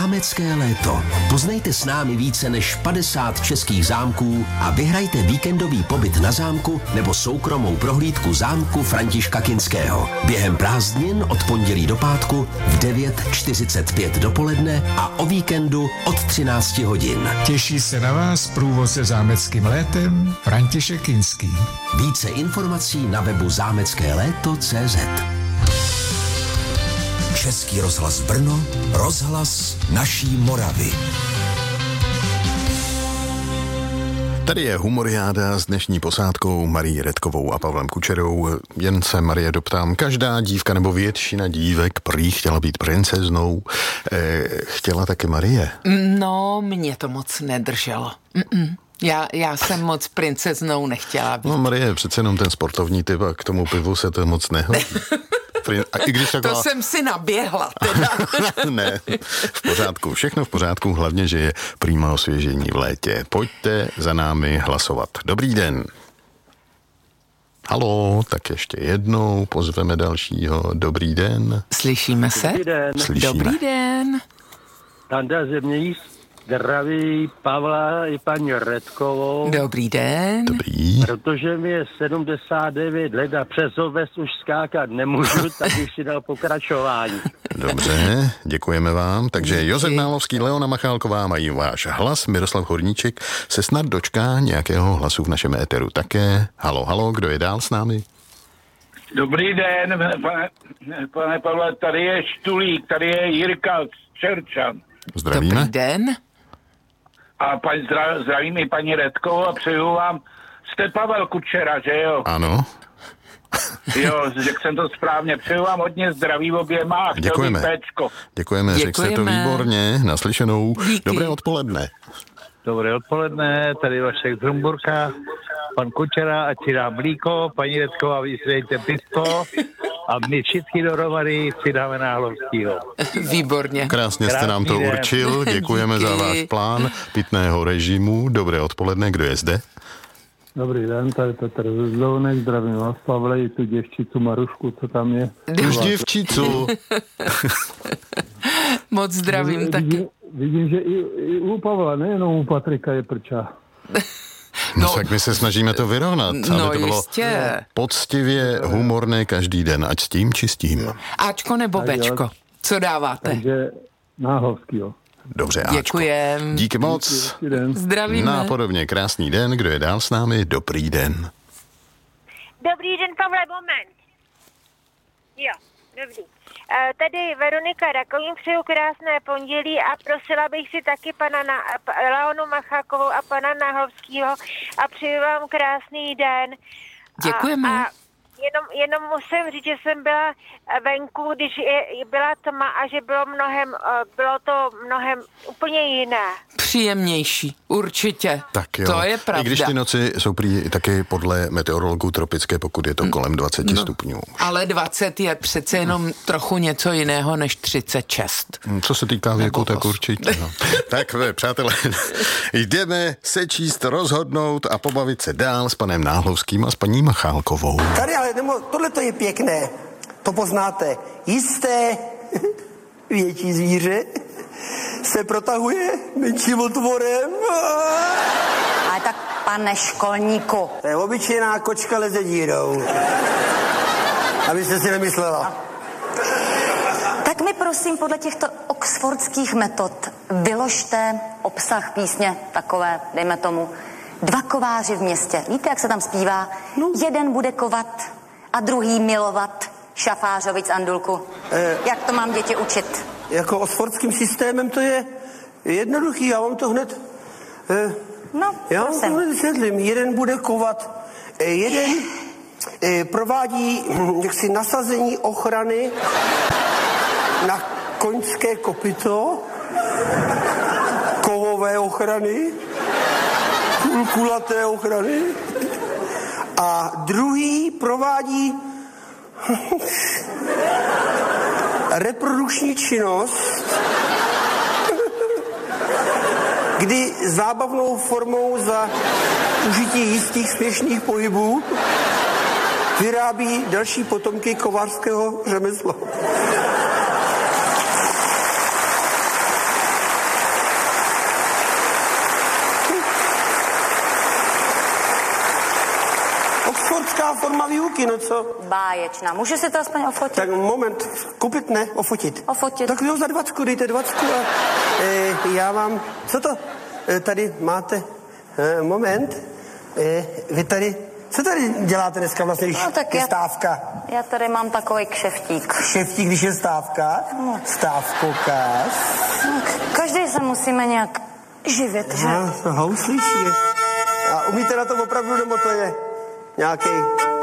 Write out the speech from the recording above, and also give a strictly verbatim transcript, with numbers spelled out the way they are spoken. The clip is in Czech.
Zámecké léto. Poznejte s námi více než padesát českých zámků a vyhrajte víkendový pobyt na zámku nebo soukromou prohlídku zámku Františka Kinského. Během prázdnin od pondělí do pátku v devět čtyřicet pět dopoledne a o víkendu od třináct hodin. Těší se na vás průvodce zámeckým létem František Kinský. Více informací na webu zámecké léto tečka cé zet. Český rozhlas Brno, rozhlas naší Moravy. Tady je humoriáda s dnešní posádkou Marií Redkovou a Pavlem Kučerou. Jen se, Marie, doptám, každá dívka nebo většina dívek prý chtěla být princeznou. Eh, chtěla taky Marie? No, mě to moc nedrželo. Mm-mm. Já, já jsem moc princeznou nechtěla být. No, Marie je přece jenom ten sportovní typ a k tomu pivu se to moc nehodí. A i když taková... To jsem si naběhla teda. Ne, v pořádku, všechno v pořádku, hlavně, že je prýma osvěžení v létě. Pojďte za námi hlasovat. Dobrý den. Haló, tak ještě jednou pozveme dalšího. Dobrý den. Slyšíme se? Dobrý den. Slyšíme. Dobrý den. Tanda Zemějíc zdraví Pavla i paní Redkovou. Dobrý den. Dobrý. Protože mi je sedmdesát devět let a přes oves už skákat nemůžu, tak bych si dal pokračování. Dobře, děkujeme vám. Takže Díky. Josef Nálovský, Leona Machálková mají váš hlas. Miroslav Horníček se snad dočká nějakého hlasu v našem éteru také. Halo, halo, kdo je dál s námi? Dobrý den, pane, pane Pavle, tady je Štulík, tady je Jirka z Čerčan. Zdravíme. Dobrý den. A paň, zdra, zdravím i paní Redkovou a přeju vám, jste Pavel Kučera, že jo? Ano. Jo, řekl jsem to správně, přeju vám hodně zdraví oběma a chtěl Děkujeme. bych péčko. Děkujeme, řekl jste to výborně, naslyšenou. Díky. Dobré odpoledne. Dobré odpoledne, tady Vašek z Rumburka, pan Kučera, ať si dá mlíko, paní Redková, vysvětlejte pisko a my všichni dohromady si dáme Náhlovskýho. Výborně. Krásně jste nám to Krásný den. určil, děkujeme Díky. za váš plán pitného režimu. Dobré odpoledne, kdo je zde? Dobrý den, tady Petr Zezlounek, zdravím vás, Pavle, i tu děvčicu Marušku, co tam je. Už děvčicu. Moc zdravím taky. Vidím, vidím, že i, i u Pavla, nejenom u Patrika je prča. No, no tak my se snažíme to vyrovnat, No aby to bylo jistě. poctivě humorné každý den, ať s tím či s tím. Ačko nebo Tak jo. Bčko? Co dáváte? Takže Náhlovskýho. Dobře, Ačko. Děkujem. Díky moc. Díky, den. Zdravíme. Nápodobně krásný den, kdo je dál s námi? Dobrý den. Dobrý den, Pavle, moment. Jo, dobrý. E, tady Veronika Rakovým, přeju krásné pondělí a prosila bych si taky pana na, Leonu Machákovou a pana Náhlovskýho a přeju vám krásný den. Děkujeme. A, a jenom, jenom musím říct, že jsem byla venku, když je, byla tma a že bylo mnohem, bylo to mnohem úplně jiné. Příjemnější, určitě. Tak jo. To je pravda. I když ty noci jsou prý taky podle meteorologů tropické, pokud je to kolem dvacet No, stupňů. ale dvacet je přece jenom trochu něco jiného než třicet šest. Co se týká věku, Nebo tak os. určitě. No. Tak, přátelé, jdeme se číst, rozhodnout a pobavit se dál s panem Náhlovským a s paní Machálkovou. Tady, ale nebo tohle to je pěkné. To poznáte. Jisté větší zvíře se protahuje menším otvorem. Ale tak, pane školníku. To je obyčejná kočka leze dírou. Abyste si nemyslela. Tak mi prosím podle těchto oxfordských metod vyložte obsah písně takové, dejme tomu, dva kováři v městě. Víte, jak se tam zpívá? No. Jeden bude kovat a druhý milovat. Šafářovic Andulku. Eh. Jak to mám děti učit? Jako oxfordským systémem to je jednoduchý, já vám to hned... Eh, No, já vám to prosím. hned vysvětlím. Jeden bude kovat, eh, jeden eh, provádí hm, jaksi nasazení ochrany na koňské kopyto, kovové ochrany, kulaté ochrany a druhý provádí reprodukční činnost, kdy zábavnou formou za užití jistých směšných pohybů vyrábí další potomky kovářského řemesla. výuky, no co? Báječná. Můžu si to aspoň ofotit? Tak moment, koupit ne, ofotit. Ofotit. Tak jo, za dvacku, dejte dvacku a e, já vám, co to e, tady máte, e, moment, e, vy tady, co tady děláte dneska vlastně, když no, tak je já, stávka? Já tady mám takový kšeftík. Kšeftík, když je stávka? No. Stávkokaz. No, každý se musíme nějak živit, že? No, houslíš je. A umíte na to opravdu, nebo to je nějaký